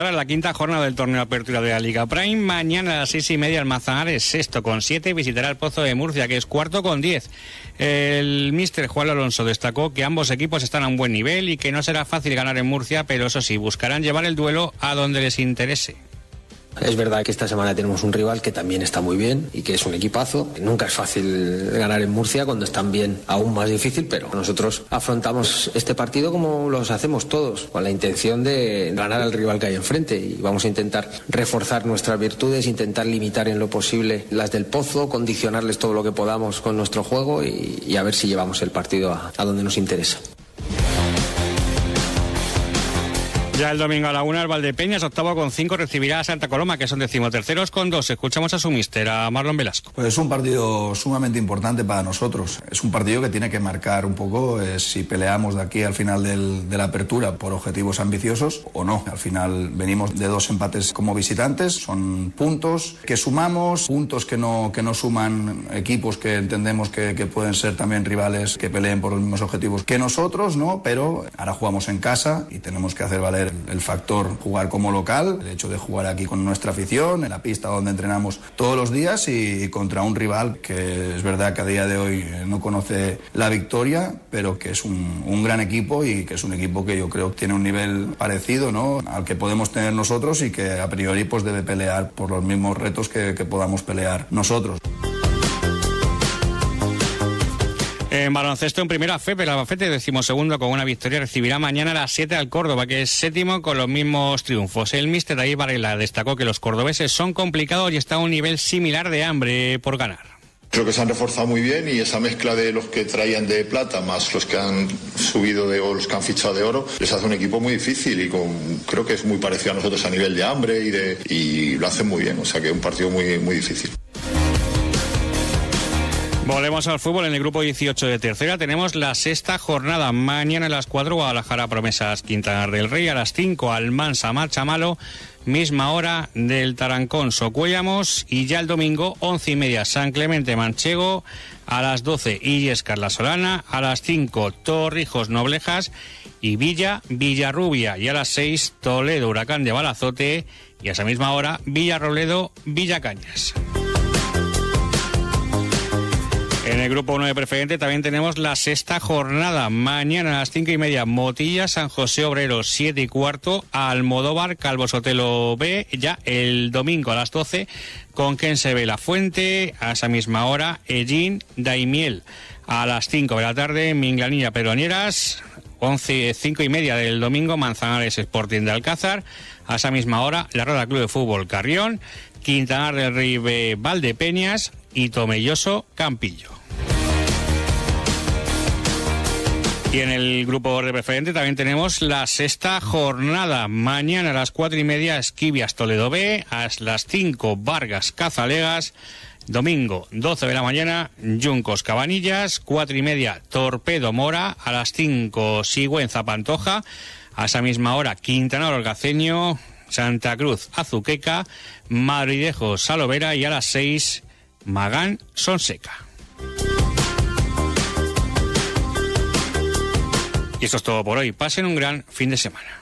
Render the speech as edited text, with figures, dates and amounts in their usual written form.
La quinta jornada del torneo Apertura de la Liga Prime. Mañana a las 6:30 el Manzanares, sexto con 7, visitará el Pozo de Murcia, que es cuarto con 10. El míster Juan Alonso destacó que ambos equipos están a un buen nivel y que no será fácil ganar en Murcia, pero eso sí, buscarán llevar el duelo a donde les interese. Es verdad que esta semana tenemos un rival que también está muy bien y que es un equipazo. Nunca es fácil ganar en Murcia, cuando están bien aún más difícil, pero nosotros afrontamos este partido como los hacemos todos, con la intención de ganar al rival que hay enfrente, y vamos a intentar reforzar nuestras virtudes, intentar limitar en lo posible las del Pozo, condicionarles todo lo que podamos con nuestro juego y a ver si llevamos el partido a donde nos interesa. Ya el domingo a la 1 el Valdepeñas, octavo con 5, recibirá a Santa Coloma, que son decimoterceros con 2. Escuchamos a su míster, a Marlon Velasco. Pues es un partido sumamente importante para nosotros. Es un partido que tiene que marcar un poco si peleamos de aquí al final de la apertura por objetivos ambiciosos o no. Al final venimos de 2 empates como visitantes, son puntos que sumamos, puntos que no suman equipos que entendemos que pueden ser también rivales que peleen por los mismos objetivos que nosotros, ¿no? Pero ahora jugamos en casa y tenemos que hacer valer el factor jugar como local, el hecho de jugar aquí con nuestra afición, en la pista donde entrenamos todos los días y contra un rival que es verdad que a día de hoy no conoce la victoria, pero que es un gran equipo y que es un equipo que yo creo que tiene un nivel parecido, ¿no?, al que podemos tener nosotros y que a priori pues debe pelear por los mismos retos que podamos pelear nosotros. En baloncesto, en primera, FEP, el Albacete, decimosegundo con una victoria, recibirá mañana a las 7 al Córdoba, que es séptimo con los mismos triunfos. El míster David Varela destacó que los cordobeses son complicados y está a un nivel similar de hambre por ganar. Creo que se han reforzado muy bien y esa mezcla de los que traían de plata más los que han subido o los que han fichado de oro les hace un equipo muy difícil y creo que es muy parecido a nosotros a nivel de hambre y lo hacen muy bien, o sea que es un partido muy, muy difícil. Volvemos al fútbol. En el grupo 18 de tercera tenemos la sexta jornada. Mañana a las 4 Guadalajara Promesas Quintanar del Rey, a las 5 Almansa Marchamalo, misma hora del Tarancón Socuéllamos, y ya el domingo 11:30 San Clemente Manchego, a las 12 Illescas La Solana, a las 5 Torrijos Noblejas y Villarrubia, y a las 6 Toledo Huracán de Balazote, y a esa misma hora Villarrobledo Villacañas. En el grupo 1 de preferente también tenemos la sexta jornada. Mañana a las 5:30 Motilla, San José Obrero, 7:15 Almodóvar, Calvo Sotelo B. Ya el domingo a las 12 Conquense B La Fuente, a esa misma hora Ellín Daimiel. A las 5 de la tarde Minglanilla Pedroñeras, 5:30 del domingo Manzanares Sporting de Alcázar. A esa misma hora La Roda Club de Fútbol Carrión, Quintanar del Rey B Valdepeñas y Tomelloso Campillo. Y en el grupo de preferente también tenemos la sexta jornada. Mañana a las 4:30 Esquivias Toledo B, a las 5 Vargas Cazalegas, domingo 12 de la mañana Yuncos Cabanillas, 4:30 Torpedo Mora, a las 5 Sigüenza Pantoja, a esa misma hora Quintanar Orgaceño, Santa Cruz Azuqueca, Madridejo Salovera, y a las 6 Magán Sonseca. Y esto es todo por hoy. Pasen un gran fin de semana.